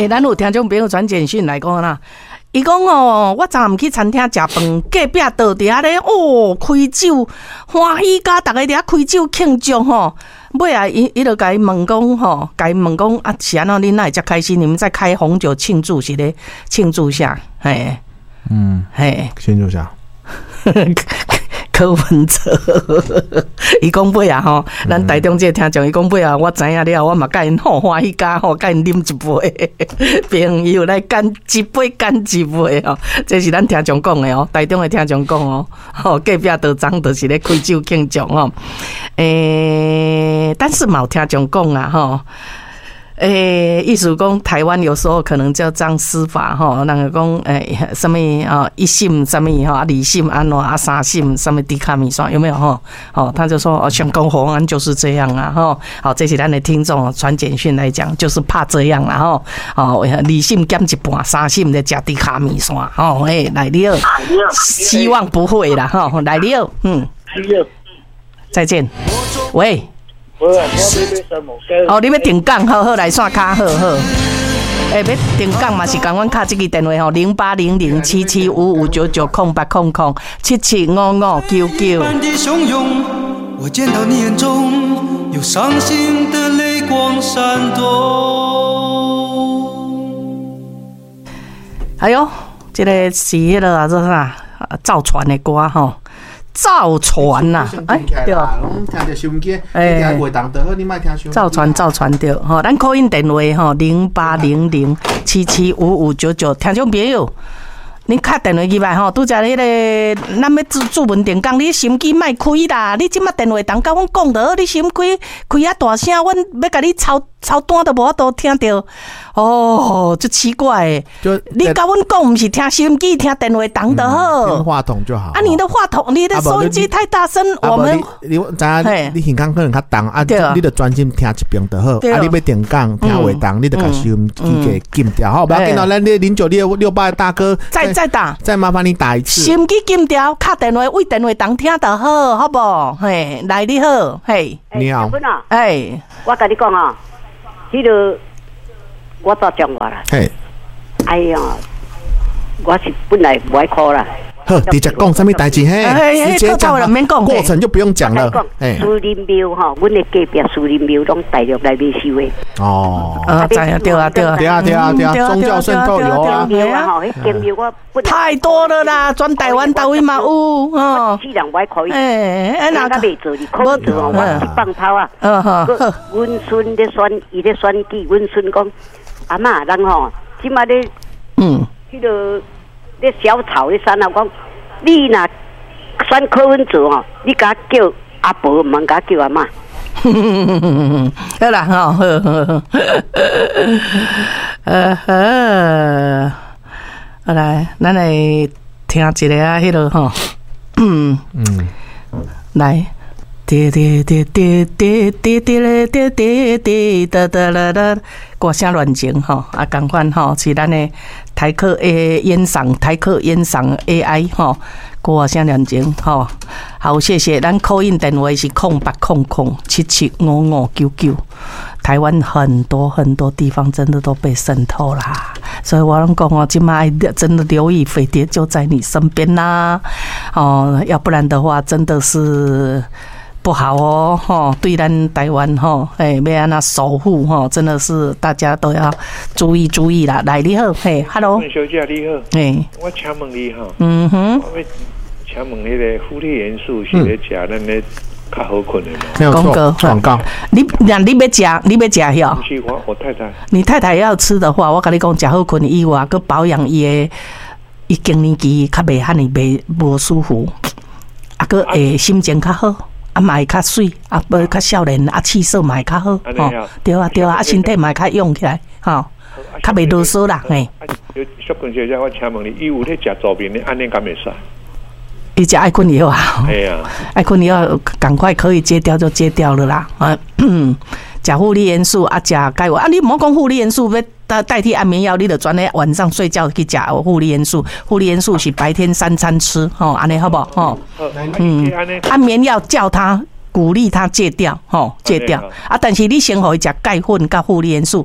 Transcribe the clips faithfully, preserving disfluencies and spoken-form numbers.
诶，咱有听众朋友传简讯来讲啦。伊讲哦，我昨暗去餐厅食饭，隔壁桌伫遐咧，哦，开酒，欢喜甲大家伫遐开酒庆祝吼。尾啊，伊伊就甲伊问讲吼，甲伊问讲啊，是安怎恁哪会遮开心？你们在开红酒庆祝是咧庆祝啥？嘿，嗯，嘿， 庆祝啥？ 柯文哲，伊讲尾啊吼，咱台中这个听众，伊讲尾啊，我知影了，我嘛甲因好欢喜甲吼，甲因啉一杯，朋友来干一杯干一杯哦，这是咱听众讲的哦，台中的听众讲哦，吼隔壁道长就是咧开酒庆祝哦，诶，但是嘛有听众讲啊吼。诶、欸，意思讲台湾有时候可能叫这样司法吼，那个讲诶什么啊一审什么哈，二审安怎啊三审什么迪卡米刷有没有哈？哦，他就说哦，香港红案就是这样啊哈。好，这是咱的听众传简讯来讲，就是怕这样啦哈。哦，二审减一半，三审再加迪卡米刷哦，诶，来了，希望不会啦哈，来了，嗯，再见，喂。哦，你要定岗，好好来线卡，好好。诶、欸，要定岗嘛是共阮卡这个电话吼，零八零零七七五五九九空八空空七七五五九九。我见到你眼中有伤心的泪光闪动。哎呦，这个是迄个啊，这啥造船的歌吼。造船呐、啊，哎、欸，对， 听着收音机，哎，听袂当的，你莫听收音机。 造船，造船对，吼，咱call in电话吼，零八零零七七五五九九，听众朋友，你敲电话入来吼，拄则迄个，咱要注注文定讲，你收音机莫开啦，你即马电话当甲阮讲的，你收音机开啊大声，阮要甲你抄抄单都无法度听到。哦，就奇怪诶，就你跟我讲，不是听收音机，听电话档的好， 听话筒就好。 啊，你的话筒，你的收音机太大声，我们你咱你现刚可能较重啊，你得专心听一遍就好。啊，你要定讲听话档，你得把收音机给禁掉，好，不要紧到咱那零九六六八大哥再再打， 再麻烦你打一次。 收音机禁掉，卡电话为电话档听就好，好不？嘿，来你好，嘿， 你好， 哎， 我跟你讲啊，迄个。我到讲话啦。嘿，哎呀，我是本来不爱考啦。 好，直接讲什么代志嘿？直接讲了，过程就不用讲了。 哎，树林庙哈，阮的隔壁树林庙拢大陆来买收的。 哦， 啊，知啊，对啊，对啊， 对啊，对啊，对啊，宗教圣都有啊。 太多了啦，全台湾到位嘛有哦。既然我爱考， 哎，哎， 那个未做，你考做哦，我去放炮啊。嗯好。阮孙咧选，伊咧选举，阮孙讲。阿嬷，人吼，即马咧，嗯，迄个咧小草咧山啊，讲你若选柯文哲吼，你甲叫阿婆，唔通甲叫阿嬷。 好啦，吼，好好好，呃呵，好来，咱来听一个啊，迄个吼，嗯嗯，来。滴滴滴滴滴滴滴嘞滴滴滴哒哒啦啦，歌声乱情吼啊，共款吼是咱的台客的演赏，台客演赏 A I 吼，歌声乱情吼。好，谢谢。咱 call in 电话是空八空空七七五五九九。台湾很多很多地方真的都被渗透啦，所以我拢讲哦，今麦真的留意飞碟就在你身边啦，哦，要不然的话真的是。不好哦，吼，对咱台湾吼，哎，要安那守护吼，真的是大家都要注意注意啦。来，你好，嘿 ，Hello， 小姐你好，哎，我请问你哈，嗯哼，我要请问迄个负离元素是咧食咱咧较好困的吗？ 广告广告， 你那你要食，你要食哟？ 不是我，我太太。 你太太要吃的话，我跟你讲，食好困以外，佮保养伊的，伊经年期较袂遐尼袂无舒服，啊，佮会心情较好。啊，嘛会较水，啊，无较少年，啊，气色嘛会较好，吼，对啊，对啊，啊，身体嘛会较勇起来，吼，较袂啰嗦啦，嘿。 小坤小姐，我请问你，伊有咧食助眠的，安尼敢袂使？ 伊食爱困药啊？ 系啊， 爱困药，赶快可以戒掉就戒掉了啦，啊，食护理元素啊，食钙维啊，你唔好讲护理元素要。代替安眠药，你就专咧晚上睡觉去吃护理元素。护理元素是白天三餐吃，吼，安尼好不好？吼，嗯，安眠药叫他鼓励他戒掉，吼，戒掉啊。但是你先互伊食钙粉甲护理元素，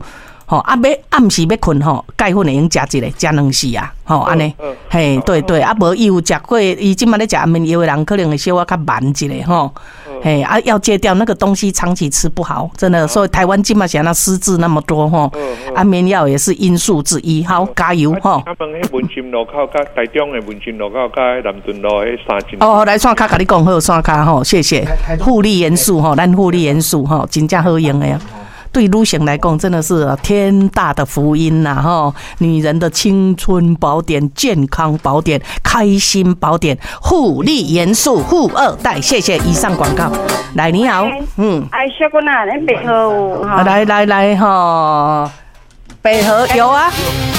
吼啊，要暗时要困吼，钙粉会用食一个，食两匙啊，吼安尼，嘿，对对，啊无伊有食过，伊即马咧食安眠药的人，可能会稍微较慢一下吼，嘿啊要戒掉那个东西，长期吃不好，真的，所以台湾即马现在失智那么多吼，安眠药也是因素之一，好加油吼。 他们迄文心路口甲台中的文心路口甲南屯路迄三间。 哦，来线卡甲你讲好，线卡吼，谢谢，护理元素吼，咱护理元素吼，真正好用的呀。对女性来讲，真的是天大的福音呐！哈，女人的青春宝典、健康宝典、开心宝典、护理元素富二代。谢谢以上广告。来，你好，嗯， 哎，小姑娘，你背后， 来来来哈，北河有啊。